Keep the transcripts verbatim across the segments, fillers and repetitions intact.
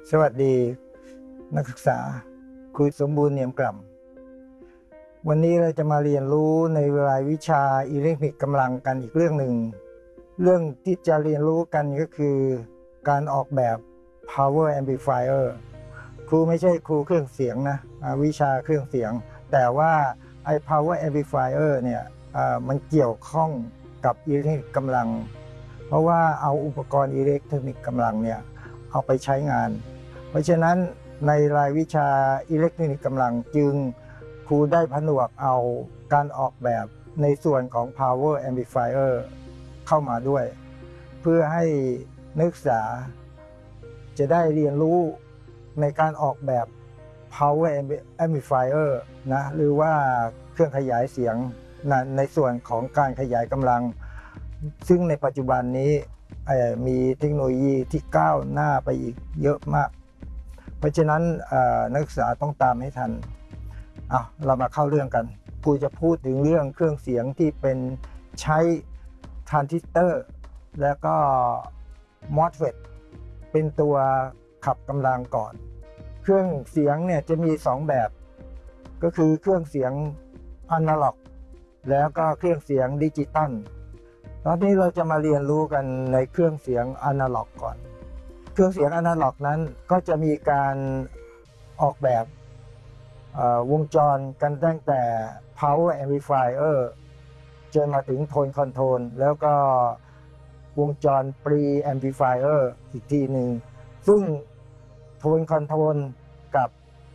สวัสดีนักศึกษาครูสมบูรณ์เนียมกล่ำวันนี้เราจะมาเรียนรู้ในรายวิชาอิเล็กทรอนิกส์กำลังกันอีกเรื่องหนึ่งเรื่องที่จะเรียนรู้กันก็คือการออกแบบ power amplifier ครูไม่ใช่ครูเครื่องเสียงนะวิชาเครื่องเสียงแต่ว่าไอ้ power amplifier เนี่ยมันเกี่ยวข้องกับอิเล็กทรอนิกส์กำลังเพราะว่าเอาอุปกรณ์อิเล็กทรอนิกส์กำลังเนี่ยเอาไปใช้งานเพราะฉะนั้นในรายวิชาอิเล็กทรอนิกส์กำลังจึงครูได้ผนวกเอาการออกแบบในส่วนของ power amplifier เข้ามาด้วยเพื่อให้นักศึกษาจะได้เรียนรู้ในการออกแบบ power amplifier นะหรือว่าเครื่องขยายเสียงในส่วนของการขยายกำลังซึ่งในปัจจุบันนี้มีเทคโนโลยีที่ก้าวหน้าไปอีกเยอะมากเพราะฉะนั้นนักศึกษาต้องตามให้ทันเอาเรามาเข้าเรื่องกันครูจะพูดถึงเรื่องเครื่องเสียงที่เป็นใช้ทรานซิสเตอร์แล้วก็ มอสเฟต เป็นตัวขับกำลังก่อนเครื่องเสียงเนี่ยจะมีสองแบบก็คือเครื่องเสียงอนาล็อกแล้วก็เครื่องเสียงดิจิตอลตอนนี้เราจะมาเรียนรู้กันในเครื่องเสียงอนาล็อกก่อนเครื่องเสียงอนาล็อกนั้นก็จะมีการออกแบบวงจรกันตั้งแต่ power amplifier จนมาถึง tone control แล้วก็วงจร pre amplifier อีกทีหนึ่งซึ่ง tone control กับ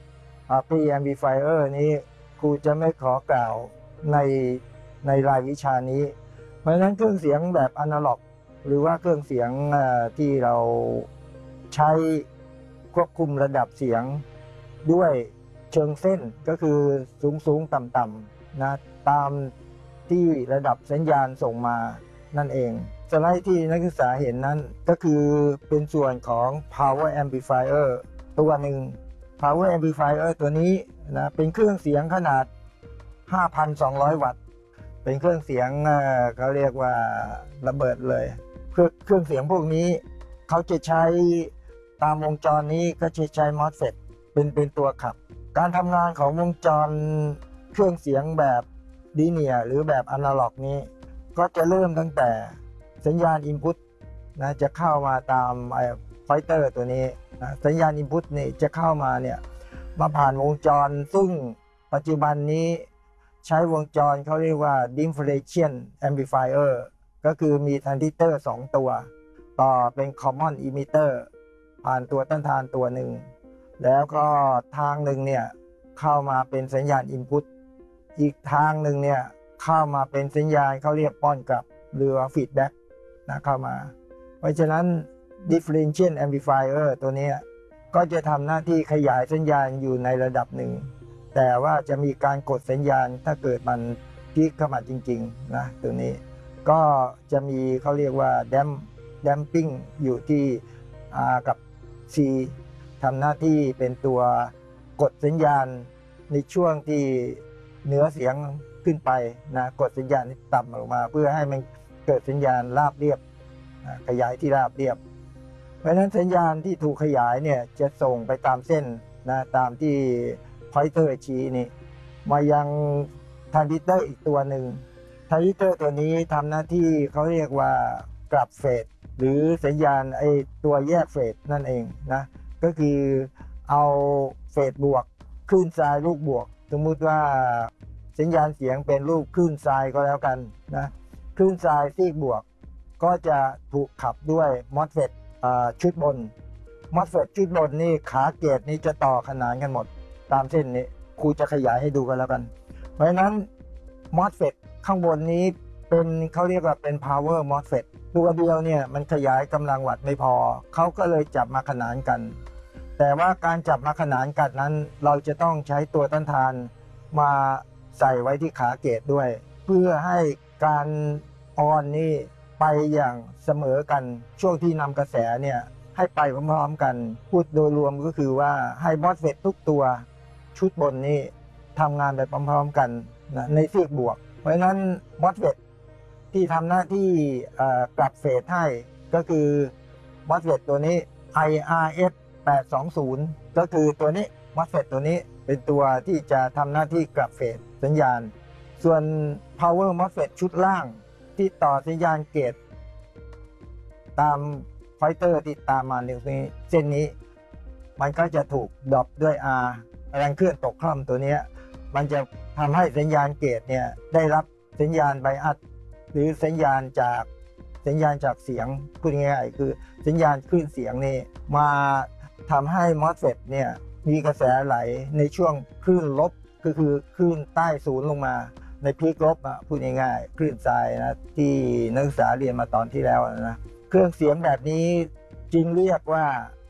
pre amplifier นี้ครูจะไม่ขอกล่าวในในรายวิชานี้เพราะฉะนั้นเครื่องเสียงแบบอนาล็อกหรือว่าเครื่องเสียงที่เราใช้ควบคุมระดับเสียงด้วยเชิงเส้นก็คือสูงสูงต่ำต่ำนะตามที่ระดับสัญญาณส่งมานั่นเองสไลด์ที่นักศึกษาเห็นนั้นก็คือเป็นส่วนของ power amplifier ตัวหนึ่ง power amplifier ตัวนี้นะเป็นเครื่องเสียงขนาด ห้าพันสองร้อย วัตต์เป็นเครื่องเสียงเขาเรียกว่าระเบิดเลยเครื่องเครื่องเสียงพวกนี้เขาจะใช้ตามวงจรนี้ก็จะใช้ มอสเฟต เป็นเป็นตัวขับการทำงานของวงจรเครื่องเสียงแบบลีเนียร์หรือแบบอนาล็อกนี้ก็จะเริ่มตั้งแต่สัญญาณอินพุตนะจะเข้ามาตามไอ้ไฟเตอร์ตัวนี้นะสัญญาณอินพุตนี่จะเข้ามาเนี่ยมาผ่านวงจรซึ่งปัจจุบันนี้ใช้วงจรเขาเรียกว่า differential amplifier ก็คือมีทรานซิสเตอร์สองตัวต่อเป็น common emitter ผ่านตัวต้านทานตัวหนึ่งแล้วก็ทางหนึ่งเนี่ยเข้ามาเป็นสัญญาณ input อีกทางหนึ่งเนี่ยเข้ามาเป็นสัญญาณเขาเรียกป้อนกลับหรือว่า feedback นะเข้ามาเพราะฉะนั้น differential amplifier ตัวนี้ก็จะทำหน้าที่ขยายสัญญาณอยู่ในระดับหนึ่งแต่ว่าจะมีการกดสัญญาณถ้าเกิดมันพีคเข้ามาจริงๆนะตัวนี้ก็จะมีเขาเรียกว่า damp damping อยู่ที่ R กับ C ทำหน้าที่เป็นตัวกดสัญญาณในช่วงที่เหนือเสียงขึ้นไปนะกดสัญญาณต่ำลงมาเพื่อให้มันเกิดสัญญาณราบเรียบนะขยายที่ราบเรียบเพราะฉะนั้นสัญญาณที่ถูกขยายเนี่ยจะส่งไปตามเส้นนะตามที่พอยเตอร์ชี้นี่มายังทรานซิสเตอร์อีกตัวหนึ่งทรานซิสเตอร์ตัวนี้ทำหน้าที่เขาเรียกว่ากลับเฟสหรือสัญญาณไอตัวแยกเฟสนั่นเองนะก็คือเอาเฟสบวกคลื่นทรายลูกบวกสมมุติว่าสัญญาณเสียงเป็นรูปคลื่นทรายก็แล้วกันนะคลื่นทรายซีกบวกก็จะถูกขับด้วย มอสเฟต ชุดบน มอสเฟต ชุดบนนี่ขาเกจนี้จะต่อขนานกันหมดตามเส้นนี้ครูจะขยายให้ดูกันแล้วกันเพราะฉะนั้น มอสเฟต ข้างบนนี้เป็นเขาเรียกว่าเป็น power มอสเฟต ตัวเดียวเนี่ยมันขยายกำลังวัตต์ไม่พอเขาก็เลยจับมาขนานกันแต่ว่าการจับมาขนานกันนั้นเราจะต้องใช้ตัวต้านทานมาใส่ไว้ที่ขาเกจด้วยเพื่อให้การออนนี่ไปอย่างเสมอกันช่วงที่นำกระแสเนี่ยให้ไปพร้อมๆกันพูดโดยรวมก็คือว่าให้ มอสเฟต ทุกตัวชุดบนนี้ทำงานไปพร้อมๆกันนะในซีกบวกเพราะฉะนั้น มอสเฟต ที่ทำหน้าที่กลับเฟสให้ก็คือ มอสเฟต ตัวนี้ ไอ อาร์ เอสแปดสองศูนย์ก็คือตัวนี้ มอสเฟต ตัวนี้เป็นตัวที่จะทำหน้าที่กลับเฟสสัญญาณส่วน Power มอสเฟต ชุดล่างที่ต่อสัญญาณเกตตามไฟเตอร์ที่ตามมาในนี้เส้นนี้มันก็จะถูกดรอปด้วย R แรงเคลื่อนตกคล่อมตัวนี้มันจะทำให้สัญญาณเกตเนี่ยได้รับสัญญาณไบอัสหรือสัญญาณจากสัญญาณจากเสียงพูดง่ายๆคือสัญญาณคลื่นเสียงนี่มาทำให้ มอสเฟต เนี่ยมีกระแสไหลในช่วงคลื่นลบก็คือคลื่นใต้ศูนย์ลงมาในพีคลบอ่ะพูดง่ายๆคลื่นทรายนะที่นักศึกษาเรียนมาตอนที่แล้วนะเครื่องเสียงแบบนี้จึงเรียกว่า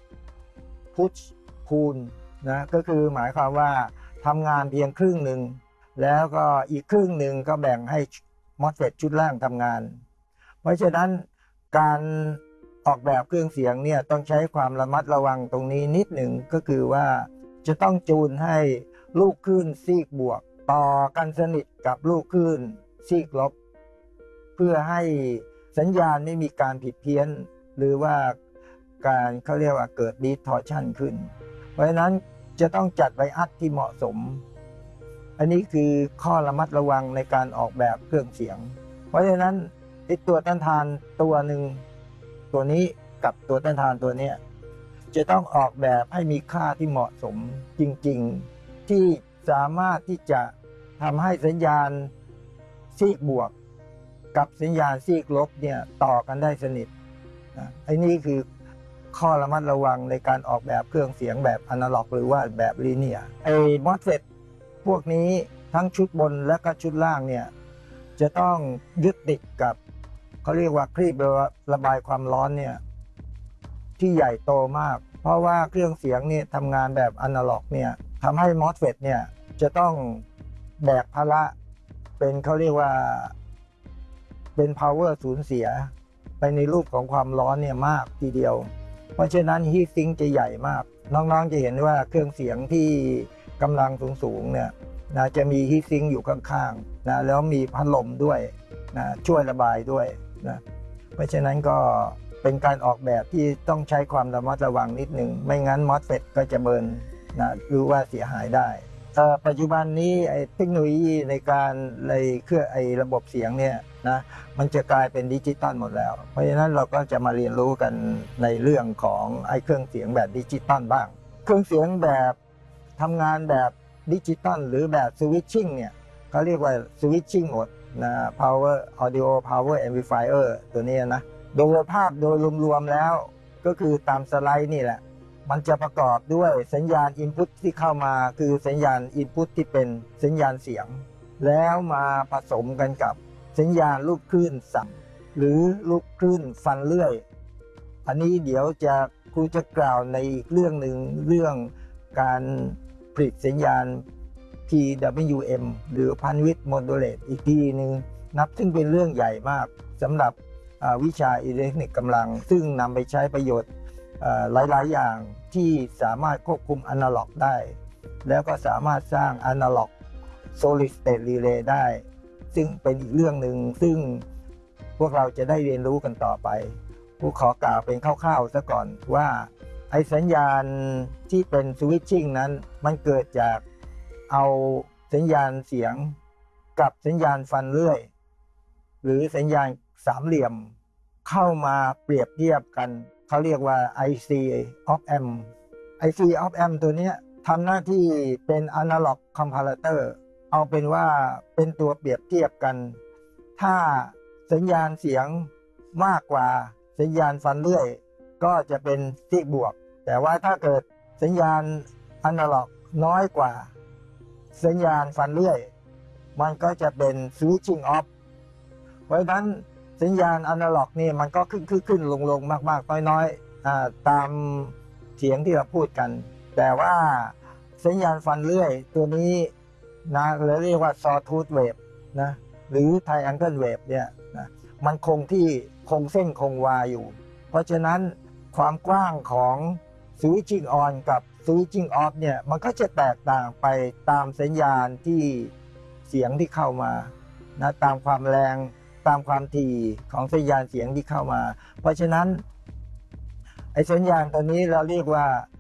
push pull นะก็คือหมายความว่าทำงานเพียงครึ่งหนึ่งแล้วก็อีกครึ่งหนึ่งก็แบ่งให้ มอสเฟต ชุดล่างทำงานเพราะฉะนั้นการออกแบบเครื่องเสียงเนี่ยต้องใช้ความระมัดระวังตรงนี้นิดหนึ่งก็คือว่าจะต้องจูนให้ลูกคลื่นซีกบวกต่อกันสนิทกับลูกคลื่นซีกลบเพื่อให้สัญญาณไม่มีการผิดเพี้ยนหรือว่าการเขาเรียกว่าเกิด distortion ขึ้นเพราะฉะนั้นจะต้องจัดไบอัสที่เหมาะสมอันนี้คือข้อระมัดระวังในการออกแบบเครื่องเสียงเพราะฉะนั้นไอ้ตัวต้านทานตัวหนึ่งตัวนี้กับตัวต้านทานตัวนี้จะต้องออกแบบให้มีค่าที่เหมาะสมจริงๆที่สามารถที่จะทำให้สัญญาณซีกบวกกับสัญญาณซีกลบเนี่ยต่อกันได้สนิทนะไอ้นี่คือข้อระมัดระวังในการออกแบบเครื่องเสียงแบบอนาล็อกหรือว่าแบบลีเนียร์ไอ้ มอสเฟต พวกนี้ทั้งชุดบนและก็ชุดล่างเนี่ยจะต้องยึดติดกับเขาเรียกว่าครีบระบายความร้อนเนี่ยที่ใหญ่โตมากเพราะว่าเครื่องเสียงเนี่ยทำงานแบบอนาล็อกเนี่ยทำให้ มอสเฟต เนี่ยจะต้องแบกภาระเป็นเขาเรียกว่าเป็น power สูญเสียไปในรูปของความร้อนเนี่ยมากทีเดียวเพราะฉะนั้นฮีทซิงค์จะใหญ่มากน้องๆจะเห็นว่าเครื่องเสียงที่กำลังสูงๆเนี่ยนะจะมีฮีทซิงค์อยู่ข้างๆนะแล้วมีพัดลมด้วยนะช่วยระบายด้วยนะเพราะฉะนั้นก็เป็นการออกแบบที่ต้องใช้ความระมัดระวังนิดหนึ่งไม่งั้น มอสเฟต ก็จะเบิร์นนะหรือว่าเสียหายได้ปัจจุบันนี้ไอ้เทคโนโลยีในการในเครื่องไอ้ระบบเสียงเนี่ยนะมันจะกลายเป็นดิจิตอลหมดแล้วเพราะฉะนั้นเราก็จะมาเรียนรู้กันในเรื่องของไอ้เครื่องเสียงแบบดิจิตอลบ้างเครื่องเสียงแบบทำงานแบบดิจิตอลหรือแบบสวิตชิ่งเนี่ยเขาเรียกว่าสวิตชิ่งโหมดนะ power audio power amplifier ตัวนี้นะโดยภาพโดยรวมๆแล้วก็คือตามสไลด์นี่แหละมันจะประกอบด้วยสัญญาณ Input ที่เข้ามาคือสัญญาณ Input ที่เป็นสัญญาณเสียงแล้วมาผสมกันกับสัญญาณลูกคลื่นสั่นหรือลูกคลื่นฟันเลื่อยอันนี้เดี๋ยวจะครูจะกล่าวในอีกเรื่องหนึ่งเรื่องการผลิตสัญญาณ พี ดับเบิลยู เอ็ม หรือ Bandwidth Modulate อีกทีหนึ่งนับซึ่งเป็นเรื่องใหญ่มากสำหรับวิชาอิเล็กทรอนิกส์กำลังซึ่งนำไปใช้ประโยชน์หลายๆอย่างที่สามารถควบคุมอนาล็อกได้แล้วก็สามารถสร้างอนาล็อก Solid State Relay ได้ซึ่งเป็นอีกเรื่องหนึ่งซึ่งพวกเราจะได้เรียนรู้กันต่อไปผู้ขอกล่าวเป็นคร่าวๆซะก่อนว่าไอ้สัญญาณที่เป็นสวิตชิ่งนั้นมันเกิดจากเอาสัญญาณเสียงกับสัญญาณฟันเลื่อยหรือสัญญาณสามเหลี่ยมเข้ามาเปรียบเทียบกันเขาเรียกว่า ไอ ซี op amp ไอ ซี op amp ตัวนี้ทำหน้าที่เป็น analog comparator เอาเป็นว่าเป็นตัวเปรียบเทียบกันถ้าสัญญาณเสียงมากกว่าสัญญาณฟันเลื่อยก็จะเป็นซีกบวกแต่ว่าถ้าเกิดสัญญาณอนาล็อกน้อยกว่าสัญญาณฟันเลื่อยมันก็จะเป็น switching off เพราะฉะนั้นสัญญาณอนาล็อกนี่มันก็ขึ้นขึ้นขึ้นลงลงมากๆน้อยๆตามเสียงที่เราพูดกันแต่ว่าสัญญาณฟันเลื่อยตัวนี้นะเราเรียกว่า sawtooth wave นะหรือ triangle wave เนี่ยนะมันคงที่คงเส้นคงวาอยู่เพราะฉะนั้นความกว้างของ switching on กับ switching off เนี่ยมันก็จะแตกต่างไปตามสัญญาณที่เสียงที่เข้ามานะตามความแรงตามความถี่ของสัญญาณเสียงที่เข้ามาเพราะฉะนั้นไอ้สัญญาณตัวนี้เราเรียกว่า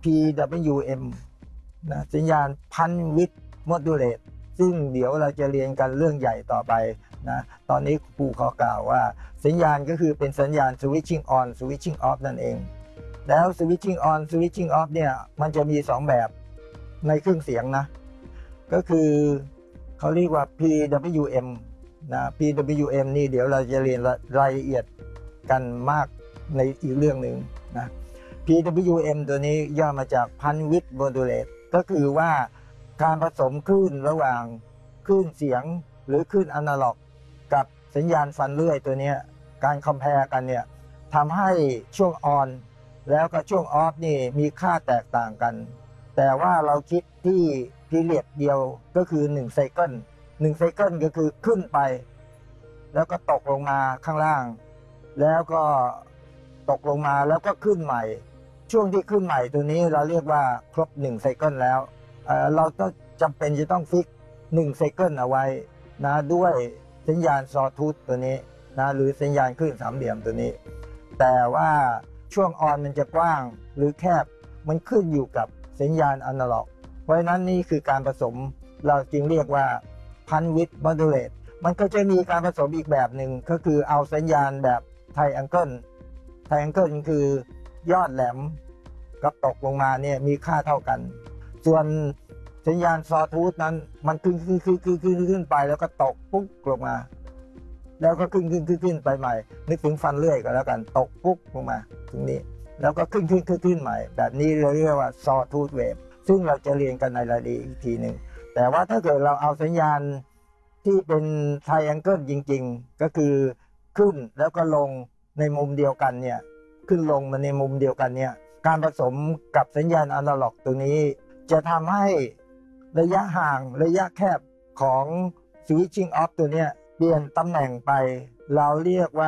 พี ดับเบิลยู เอ็ม นะสัญญาณ Punch Width Modulate ซึ่งเดี๋ยวเราจะเรียนกันเรื่องใหญ่ต่อไปนะตอนนี้ครูขอกล่าวว่าสัญญาณก็คือเป็นสัญญาณ switching on switching off นั่นเองแล้ว switching on switching off เนี่ยมันจะมีสองแบบในเครื่องเสียงนะก็คือเขาเรียกว่า พี ดับเบิลยู เอ็ม นะ พี ดับเบิลยู เอ็ม นี่เดี๋ยวเราจะเรียนรายละเอียดกันมากในอีกเรื่องหนึ่งนะ พี ดับเบิลยู เอ็ม ตัวนี้ย่อมาจาก Punch Width Modulate ก็คือว่าการผสมคลื่นระหว่างคลื่นเสียงหรือคลื่นอนาล็อกกับสัญญาณฟันเลื่อยตัวนี้การคอมเพลกันเนี่ยทำให้ช่วงออนแล้วก็ช่วงออฟนี่มีค่าแตกต่างกันแต่ว่าเราคิดที่พีเรียดเดียวก็คือหนึ่งไซเคิลหนึ่งไซเคิลก็คือขึ้นไปแล้วก็ตกลงมาข้างล่างแล้วก็ตกลงมาแล้วก็ขึ้นใหม่ช่วงที่ขึ้นใหม่ตัวนี้เราเรียกว่าครบหนึ่งไซเคิลแล้วเอ่อเราต้องจำเป็นจะต้องฟิกหนึ่งไซเคิลเอาไว้นะด้วยสัญญาณซอทูธตัวนี้นะหรือสัญญาณคลื่นสามเหลี่ยมตัวนี้แต่ว่าช่วงออนมันจะกว้างหรือแคบมันขึ้นอยู่กับสัญญาณอนาล็อกเพราะฉะนั้นนี่คือการผสมเราจึงเรียกว่า Punch Width Modulate มันก็จะมีการผสมอีกแบบหนึ่งก็คือเอาสัญญาณแบบ Triangle Triangle คือยอดแหลมกับตกลงมาเนี่ยมีค่าเท่ากันส่วนสัญญาณซอทูธนั้นมันขึ้นขึ้นขึ้นขึ้นขึ้นขึ้นไปแล้วก็ตกปุ๊บลงมาแล้วก็ขึ้นขึ้นขึ้นขึ้นไปใหม่นึกถึงฟันเลื่อยก็แล้วกันตกปุ๊บลงมาตรงนี้แล้วก็ขึ้นขึ้นขึ้นขึ้นใหม่แบบนี้เราเรียกว่าซอทูธเวฟซึ่งเราจะเรียนกันในรายละเอียดอีกทีหนึ่งแต่ว่าถ้าเกิดเราเอาสัญญาณที่เป็นไทรแองเกิลจริงๆก็คือขึ้นแล้วก็ลงในมุมเดียวกันเนี่ยขึ้นลงมาในมุมเดียวกันเนี่ยการผสมกับสัญญาณอนาล็อกตัวนี้จะทำให้ระยะห่างระยะแคบของ switching off ตัวเนี้ยเปลี่ยนตำแหน่งไปเราเรียกว่า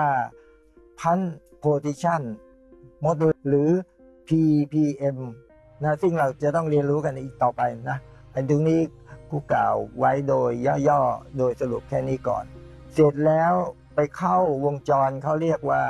Punch Position Modulate หรือ พี พี เอ็ม นะซึ่งเราจะต้องเรียนรู้กันอีกต่อไปนะอันตรงนี้ผู้กล่าวไว้โดยย่อๆโดยสรุปแค่นี้ก่อนเสร็จแล้วไปเข้าวงจรเขาเรียกว่า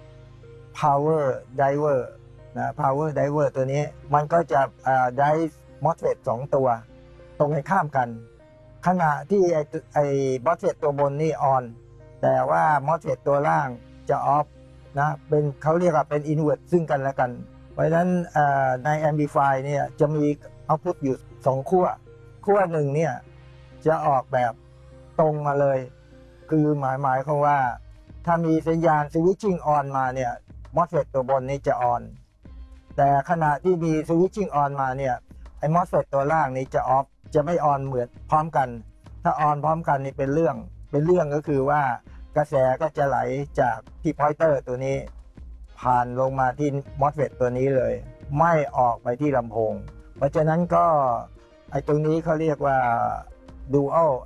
power driver นะ power driver ตัวนี้มันก็จะอ่า drive MOSFET สองตัวตรงกันข้ามกันขณะที่ไอ้ไอ้ MOSFET ตัวบนนี่ on แต่ว่า MOSFET ตัวล่างจะ off นะเป็นเขาเรียกว่าเป็น invert ซึ่งกันและกันเพราะฉะนั้นใน Amplify เนี่ยจะมี output อยู่สองขั้วขั้วหนึ่งเนี่ยจะออกแบบตรงมาเลยคือหมายหมายความว่าถ้ามีสัญญาณ switching on มาเนี่ย MOSFET ตัวบนนี้จะ on แต่ขณะที่มี switching on มาเนี่ยไอ้ MOSFET ตัวล่างนี้จะ off จะไม่ on เหมือนพร้อมกันถ้า on พร้อมกันนี่เป็นเรื่องเป็นเรื่องก็คือว่ากระแสก็จะไหลจากที่ pointer ตัวนี้ผ่านลงมาที่ MOSFET ตัวนี้เลยไม่ออกไปที่ลำโพงเพราะฉะนั้นก็ไอ้ตรงนี้เขาเรียกว่า dual